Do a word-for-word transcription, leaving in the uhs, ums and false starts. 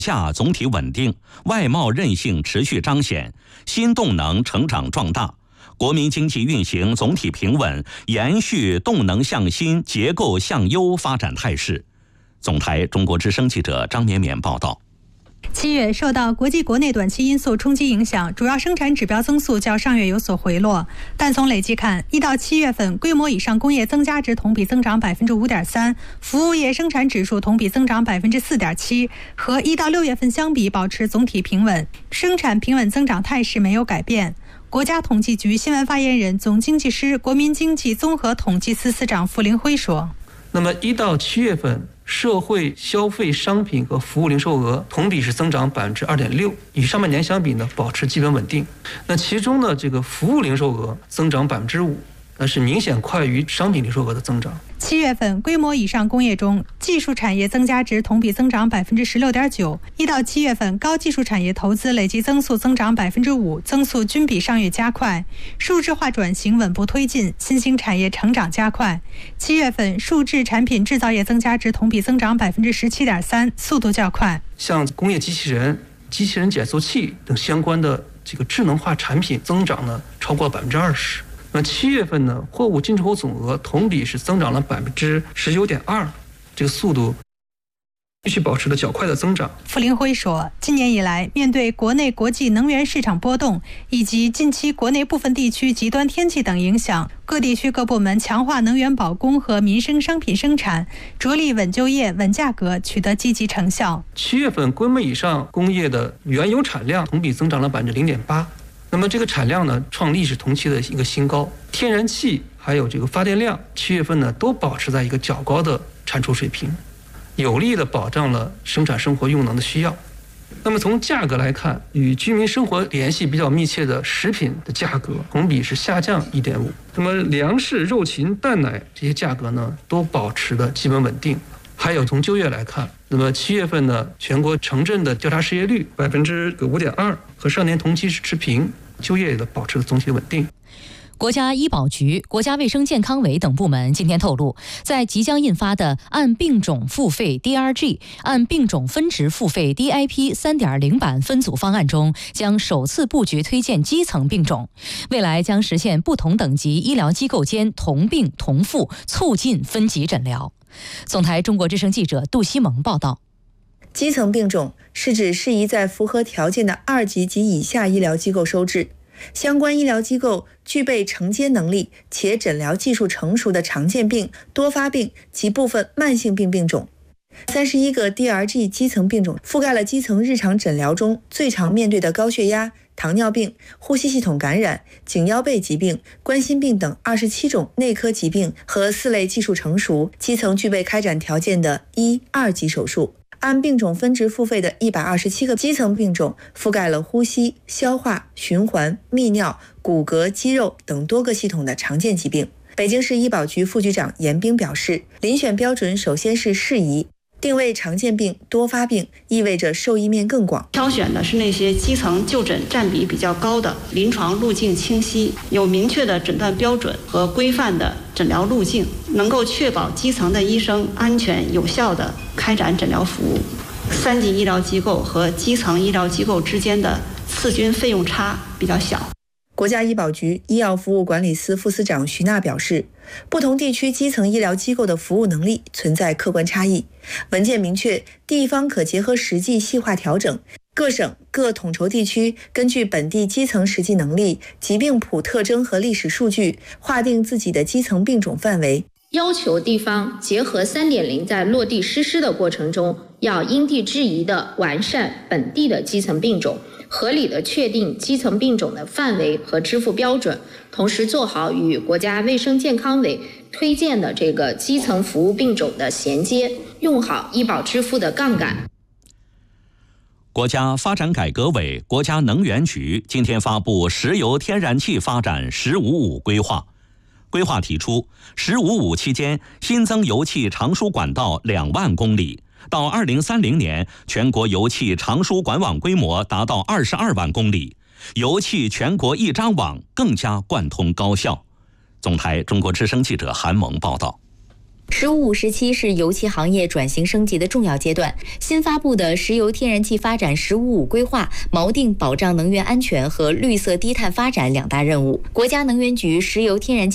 价总体稳定，外贸韧性持续彰显，新动能成长壮大，国民经济运行总体平稳，延续动能向新、结构向优发展态势。总台中国之声记者张绵绵报道。 七月受到国际国内短期因素冲击影响，主要生产指标增速较上月有所回落，但从累计看，一到七月份规模以上工业增加值同比增长百分之五点三，服务业生产指数同比增长百分之四点七，和一到六月份相比保持总体平稳，生产平稳增长态势没有改变。国家统计局新闻发言人、总经济师、国民经济综合统计司司长傅林辉说：“ 那么一到七月份。”社会消费商品和服务零售额同比是增长百分之二点六，与上半年相比呢，保持基本稳定。那其中呢，这个服务零售额增长百分之五，那是明显快于商品零售额的增长。 七月份规模以上工业中，技术产业增加值同比增长百分之十六点九，一到七月份高技术产业投资累计增速增长百分之五，增速均比上月加快。数字化转型稳步推进，新兴产业成长加快。七月份数制产品制造业增加值同比增长百分之十七点三，速度较快。 像工业机器人、机器人减速器等相关的这个智能化产品增长呢，超过百分之二十。那七月份呢，货物进出口总额同比是增长了百分之十九点二，这个速度继续保持了较快的增长。 傅林辉说，今年以来，面对国内国际能源市场波动以及近期国内部分地区极端天气等影响，各地区各部门强化能源保供和民生商品生产，着力稳就业、稳价格，取得积极成效。 七月份规模以上工业的原油产量同比增长了百分之零点八。那么这个产量呢，创历史同期的一个新高。天然气还有这个发电量，七月份呢都保持在一个较高的产出水平，有力的保障了生产生活用能的需要。那么从价格来看，与居民生活联系比较密切的食品的价格同比是下降 一点五。那么粮食、肉禽、蛋奶这些价格呢，都保持的基本稳定。还有从就业来看，那么七月份呢，全国城镇的调查失业率百分之五点二，和上年同期是持平，就业的保持了总体稳定。 国家医保局、国家卫生健康委等部门今天透露，在即将印发的按病种付费 D R G、按病种分值付费 D I P 三点零 版分组方案中，将首次布局推荐基层病种，未来将实现不同等级医疗机构间同病同付，促进分级诊疗。总台中国之声记者杜西蒙报道。 基层病种是指适宜在符合条件的二级及以下医疗机构收治，相关医疗机构具备承接能力且诊疗技术成熟的常见病、多发病及部分慢性病病种。三十一个 D R G 基层病种覆盖了基层日常诊疗中最常面对的高血压、糖尿病、呼吸系统感染、颈腰背疾病、冠心病等二十七种内科疾病和四类技术成熟、基层具备开展条件的一、二级手术。按病种分值付费的一百二十七个基层病种覆盖了呼吸、消化、循环、泌尿、骨骼、肌肉等多个系统的常见疾病。北京市医保局副局长严冰表示，遴选标准首先是适宜，定位常见病、多发病，意味着受益面更广。 挑选的是那些基层就诊占比比较高的、临床路径清晰、有明确的诊断标准和规范的诊疗路径，能够确保基层的医生安全有效地开展诊疗服务。三级医疗机构和基层医疗机构之间的次均费用差比较小。 国家医保局医药服务管理司副司长徐娜表示，不同地区基层医疗机构的服务能力存在客观差异，文件明确地方可结合实际细化调整，各省各统筹地区根据本地基层实际能力、疾病谱特征和历史数据，划定自己的基层病种范围， 要求地方结合 三点零 在落地实施的过程中，要因地制宜地完善本地的基层病种，合理地确定基层病种的范围和支付标准，同时做好与国家卫生健康委推荐的这个基层服务病种的衔接，用好医保支付的杠杆。 国家发展改革委、国家能源局今天发布石油天然气发展“十五五”规划。规划提出，“十五五”期间新增油气长输管道两万公里，到二零三零年，全国油气长输管网规模达到二十二万公里，油气全国一张网更加贯通高效。总台中国之声记者韩萌报道。 十五五时期是油气行业转型升级的重要阶段。新发布的石油天然气发展“十五五”规划，锚定保障能源安全和绿色低碳发展两大任务。国家能源局石油天然气